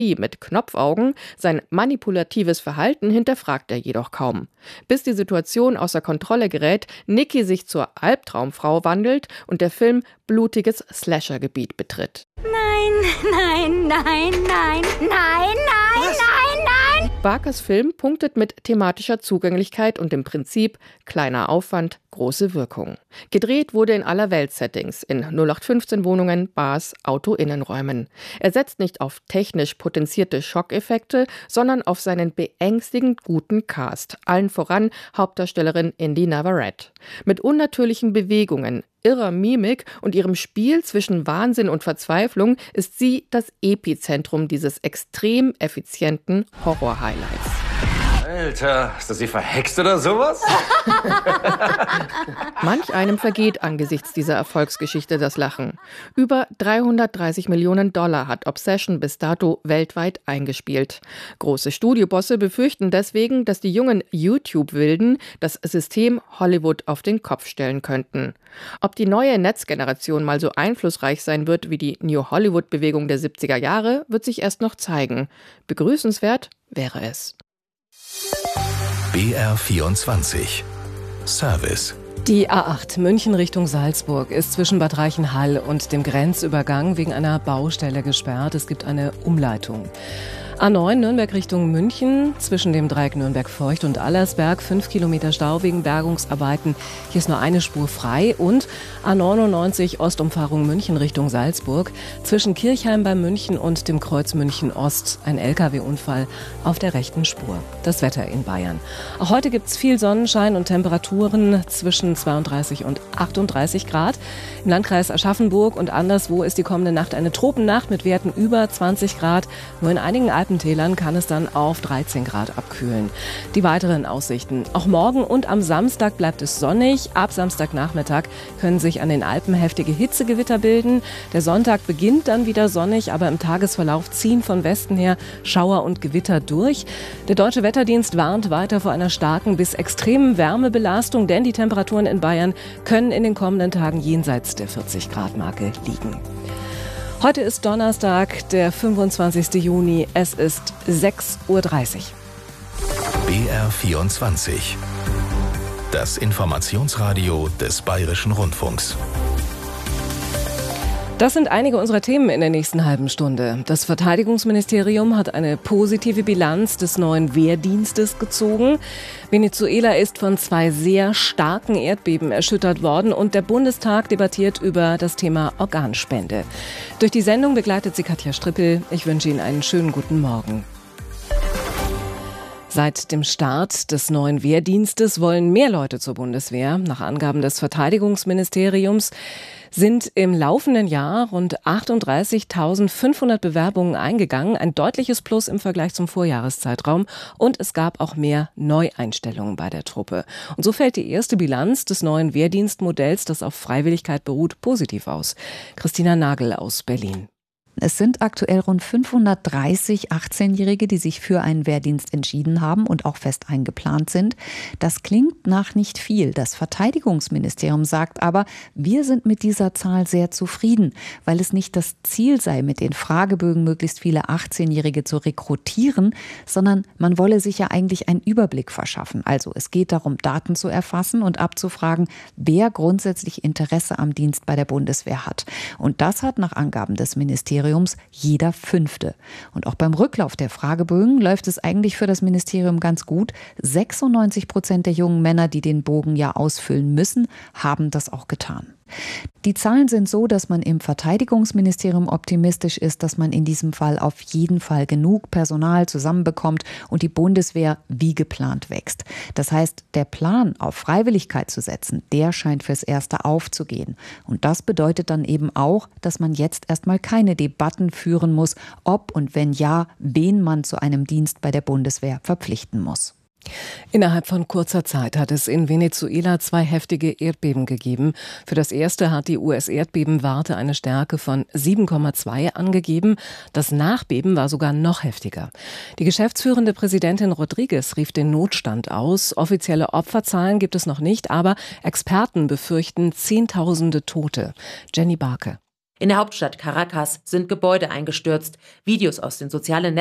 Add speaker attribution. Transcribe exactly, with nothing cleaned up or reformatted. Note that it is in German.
Speaker 1: mit Knopfaugen, sein manipulatives Verhalten hinterfragt er jedoch kaum. Bis die Situation außer Kontrolle gerät, Nikki sich zur Albtraumfrau wandelt und der Film blutiges Slasher-Gebiet betritt.
Speaker 2: Nein, nein, nein, nein, nein, nein, nein, nein!
Speaker 1: Barkers Film punktet mit thematischer Zugänglichkeit und dem Prinzip kleiner Aufwand, große Wirkung. Gedreht wurde in aller Welt-Settings, in null acht fünfzehn Wohnungen, Bars, Autoinnenräumen. Er setzt nicht auf technisch potenzierte Schockeffekte, sondern auf seinen beängstigend guten Cast. Allen voran Hauptdarstellerin Indy Navarrete. Mit unnatürlichen Bewegungen, irrer Mimik und ihrem Spiel zwischen Wahnsinn und Verzweiflung ist sie das Epizentrum dieses extrem effizienten Horror-Highlights.
Speaker 3: Alter, ist das sie verhext oder sowas?
Speaker 1: Manch einem vergeht angesichts dieser Erfolgsgeschichte das Lachen. Über dreihundertdreißig Millionen Dollar hat Obsession bis dato weltweit eingespielt. Große Studiobosse befürchten deswegen, dass die jungen YouTube-Wilden das System Hollywood auf den Kopf stellen könnten. Ob die neue Netzgeneration mal so einflussreich sein wird wie die New Hollywood-Bewegung der siebziger Jahre, wird sich erst noch zeigen. Begrüßenswert wäre es.
Speaker 4: B R vierundzwanzig Service.
Speaker 5: Die A acht München Richtung Salzburg ist zwischen Bad Reichenhall und dem Grenzübergang wegen einer Baustelle gesperrt. Es gibt eine Umleitung. A neun Nürnberg Richtung München, zwischen dem Dreieck Nürnberg-Feucht und Allersberg, fünf Kilometer Stau wegen Bergungsarbeiten. Hier ist nur eine Spur frei. Und A neunundneunzig Ostumfahrung München Richtung Salzburg, zwischen Kirchheim bei München und dem Kreuz München Ost, ein L K W-Unfall auf der rechten Spur. Das Wetter in Bayern. Auch heute gibt es viel Sonnenschein und Temperaturen zwischen zweiunddreißig und achtunddreißig Grad. Im Landkreis Aschaffenburg und anderswo ist die kommende Nacht eine Tropennacht mit Werten über zwanzig Grad. Nur in einigen Alpentälern kann es dann auf dreizehn Grad abkühlen. Die weiteren Aussichten. Auch morgen und am Samstag bleibt es sonnig. Ab Samstagnachmittag können sich an den Alpen heftige Hitzegewitter bilden. Der Sonntag beginnt dann wieder sonnig, aber im Tagesverlauf ziehen von Westen her Schauer und Gewitter durch. Der Deutsche Wetterdienst warnt weiter vor einer starken bis extremen Wärmebelastung, denn die Temperaturen in Bayern können in den kommenden Tagen jenseits der vierzig Grad Marke liegen. Heute ist Donnerstag, der fünfundzwanzigsten Juni. Es ist sechs Uhr dreißig.
Speaker 4: B R vierundzwanzig. Das Informationsradio des Bayerischen Rundfunks.
Speaker 5: Das sind einige unserer Themen in der nächsten halben Stunde. Das Verteidigungsministerium hat eine positive Bilanz des neuen Wehrdienstes gezogen. Venezuela ist von zwei sehr starken Erdbeben erschüttert worden und der Bundestag debattiert über das Thema Organspende. Durch die Sendung begleitet sie Katja Strippel. Ich wünsche Ihnen einen schönen guten Morgen. Seit dem Start des neuen Wehrdienstes wollen mehr Leute zur Bundeswehr. Nach Angaben des Verteidigungsministeriums sind im laufenden Jahr rund achtunddreißigtausendfünfhundert Bewerbungen eingegangen, ein deutliches Plus im Vergleich zum Vorjahreszeitraum, und es gab auch mehr Neueinstellungen bei der Truppe. Und so fällt die erste Bilanz des neuen Wehrdienstmodells, das auf Freiwilligkeit beruht, positiv aus. Christina Nagel aus Berlin.
Speaker 6: Es sind aktuell rund fünfhundertdreißig achtzehnjährige, die sich für einen Wehrdienst entschieden haben und auch fest eingeplant sind. Das klingt nach nicht viel. Das Verteidigungsministerium sagt aber, wir sind mit dieser Zahl sehr zufrieden, weil es nicht das Ziel sei, mit den Fragebögen möglichst viele achtzehnjährige zu rekrutieren, sondern man wolle sich ja eigentlich einen Überblick verschaffen. Also es geht darum, Daten zu erfassen und abzufragen, wer grundsätzlich Interesse am Dienst bei der Bundeswehr hat. Und das hat nach Angaben des Ministeriums jeder Fünfte. Und auch beim Rücklauf der Fragebögen läuft es eigentlich für das Ministerium ganz gut. sechsundneunzig Prozent der jungen Männer, die den Bogen ja ausfüllen müssen, haben das auch getan. Die Zahlen sind so, dass man im Verteidigungsministerium optimistisch ist, dass man in diesem Fall auf jeden Fall genug Personal zusammenbekommt und die Bundeswehr wie geplant wächst. Das heißt, der Plan, auf Freiwilligkeit zu setzen, der scheint fürs Erste aufzugehen. Und das bedeutet dann eben auch, dass man jetzt erstmal keine Debatten führen muss, ob und wenn ja, wen man zu einem Dienst bei der Bundeswehr verpflichten muss.
Speaker 5: Innerhalb von kurzer Zeit hat es in Venezuela zwei heftige Erdbeben gegeben. Für das erste hat die U S-Erdbebenwarte eine Stärke von sieben Komma zwei angegeben. Das Nachbeben war sogar noch heftiger. Die geschäftsführende Präsidentin Rodriguez rief den Notstand aus. Offizielle Opferzahlen gibt es noch nicht, aber Experten befürchten Zehntausende Tote. Jenny Barke.
Speaker 7: In der Hauptstadt Caracas sind Gebäude eingestürzt. Videos aus den sozialen